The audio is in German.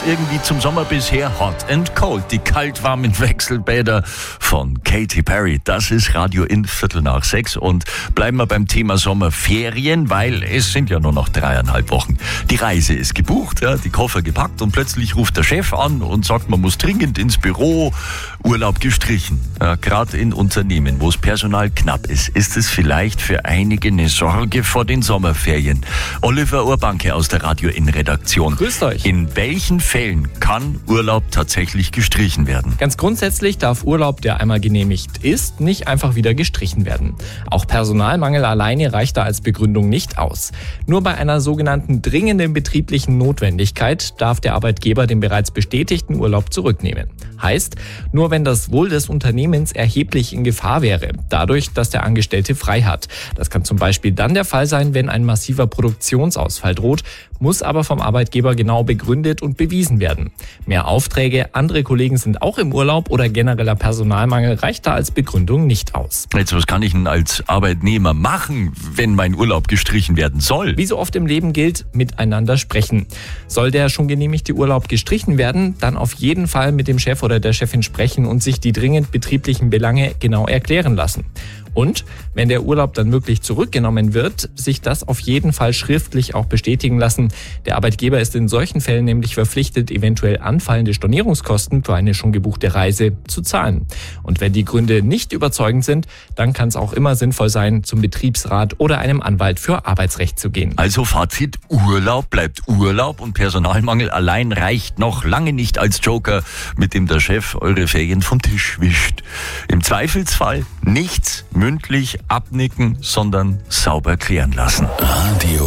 irgendwie zum Sommer bisher Hot and Cold. Die kaltwarmen Wechselbäder von Katy Perry. Das ist Radio in 5:45 und bleiben wir beim Thema Sommerferien, weil es sind ja nur noch 3,5 Wochen. Die Reise ist gebucht, ja, die Koffer gepackt und plötzlich ruft der Chef an und sagt, man muss dringend ins Büro, Urlaub gestrichen. Ja, gerade in Unternehmen, wo es Personal knapp ist es vielleicht für einige eine Sorge vor den Sommerferien. Oliver Urbanke aus der Radio in Redaktion. Grüßt euch. In welchen Fällen kann Urlaub tatsächlich gestrichen werden? Ganz grundsätzlich darf Urlaub, der einmal genehmigt ist, nicht einfach wieder gestrichen werden. Auch Personalmangel alleine reicht da als Begründung nicht aus. Nur bei einer sogenannten dringenden betrieblichen Notwendigkeit darf der Arbeitgeber den bereits bestätigten Urlaub zurücknehmen. Heißt, nur wenn das Wohl des Unternehmens erheblich in Gefahr wäre, dadurch, dass der Angestellte frei hat. Das kann zum Beispiel dann der Fall sein, wenn ein massiver Produktionsausfall droht, muss aber vom Arbeitgeber genau begründet und bewiesen werden. Mehr Aufträge, andere Kollegen sind auch im Urlaub oder genereller Personalmangel reicht da als Begründung nicht aus. Jetzt, was kann ich denn als Arbeitnehmer machen, wenn mein Urlaub gestrichen werden soll? Wie so oft im Leben gilt, miteinander sprechen. Soll der schon genehmigte Urlaub gestrichen werden, dann auf jeden Fall mit dem Chef oder der Chefin sprechen und sich die dringend betrieblichen Belange genau erklären lassen. Und wenn der Urlaub dann wirklich zurückgenommen wird, sich das auf jeden Fall schriftlich auch bestätigen lassen. Der Arbeitgeber ist in solchen Fällen nämlich verpflichtet, eventuell anfallende Stornierungskosten für eine schon gebuchte Reise zu zahlen. Und wenn die Gründe nicht überzeugend sind, dann kann es auch immer sinnvoll sein, zum Betriebsrat oder einem Anwalt für Arbeitsrecht zu gehen. Also Fazit, Urlaub bleibt Urlaub und Personalmangel allein reicht noch lange nicht als Joker, mit dem der Chef eure Ferien vom Tisch wischt. Im Zweifelsfall nichts mündlich abnicken, sondern sauber klären lassen. Radio